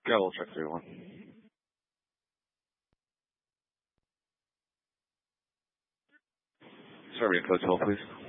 Got a little check 3-1. Sorry, code 12, please.